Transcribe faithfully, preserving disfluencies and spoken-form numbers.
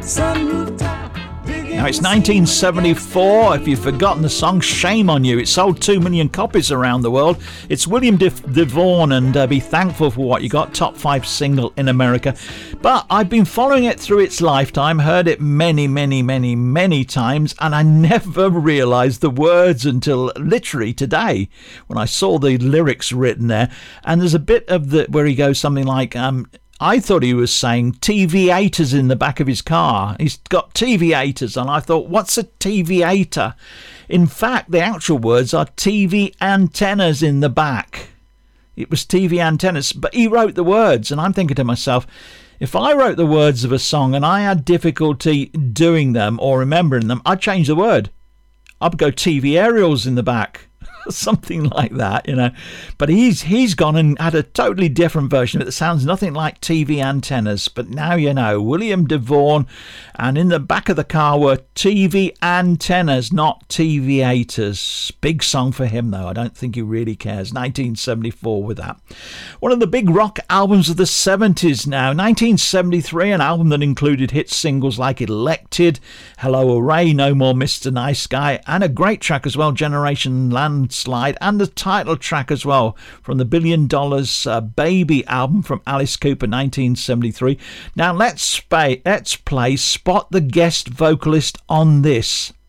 Now, it's nineteen seventy-four. If you've forgotten the song, shame on you. It sold two million copies around the world. It's William De- DeVaughn and uh, Be Thankful for What You Got, top five single in America. But I've been following it through its lifetime, heard it many, many, many, many times, and I never realised the words until literally today when I saw the lyrics written there. And there's a bit of the where he goes something like, um, I thought he was saying T V haters in the back of his car. He's got T V haters, and I thought, what's a T V hater? In fact, the actual words are T V antennas in the back. It was T V antennas, but he wrote the words, and I'm thinking to myself, if I wrote the words of a song and I had difficulty doing them or remembering them, I'd change the word. I'd go T V aerials in the back. Something like that, you know. But he's he's gone and had a totally different version of it that sounds nothing like T V antennas. But now you know, William DeVaughn, and in the back of the car were T V antennas, not T V haters. Big song for him, though. I don't think he really cares. nineteen seventy-four with that. One of the big rock albums of the seventies now. nineteen seventy-three, an album that included hit singles like Elected, Hello Hooray, No More Mister Nice Guy, and a great track as well, Generation Land Slide, and the title track as well from the Billion Dollars uh, Baby album from Alice Cooper, nineteen seventy-three. Now let's play, let's play Spot the Guest Vocalist on This.